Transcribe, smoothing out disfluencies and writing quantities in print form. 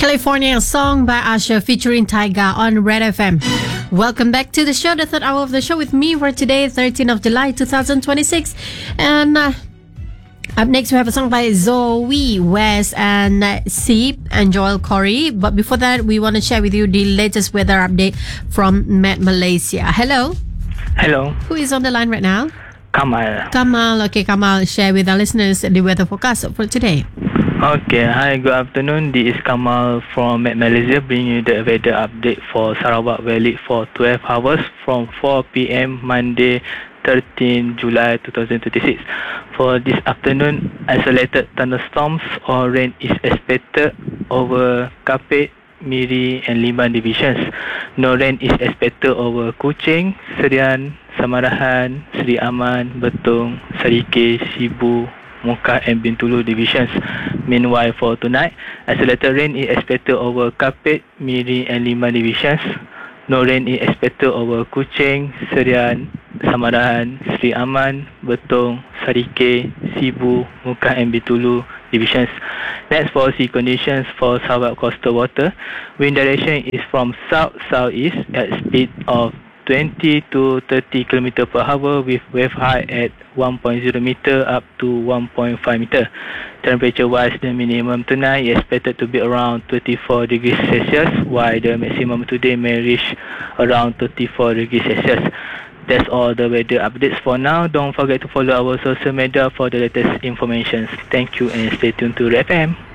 California song by Usher featuring Tyga on Red FM. Welcome back to the show, the third hour of the show with me for today, 13th of July 2026. And up next we have a song by Zoe West and Seep and Joel Corey. But before that, we want to share with you the latest weather update from Met Malaysia. Hello. Hello. Who is on the line right now? Kamal. Kamal. Okay, Kamal, share with our listeners the weather forecast for today. Okay, hi, good afternoon. This is Kamal from Met Malaysia bringing you the weather update for Sarawak Valley for 12 hours from 4 p.m. Monday 13 July 2026. For this afternoon, isolated thunderstorms or rain is expected over Kapit, Miri and Liman divisions. No rain is expected over Kuching, Serian, Samarahan, Seri Aman, Betong, Sarike, Sibu, Muka and Bintulu divisions. Meanwhile, for tonight, isolated rain is expected over Kapit, Miri and Liman divisions. No rain is expected over Kuching, Serian, Samarahan, Seri Aman, Betong, Sarike, Sibu, Muka and Bintulu divisions. Next, for sea conditions for Sarawak coastal water, wind direction is from south-southeast at speed of 20 to 30 km per hour with wave height at 1.0 meter up to 1.5 meter. Temperature wise, the minimum tonight is expected to be around 24 degrees Celsius, while the maximum today may reach around 34 degrees Celsius. That's all the weather updates for now. Don't forget to follow our social media for the latest information. Thank you and stay tuned to Red FM.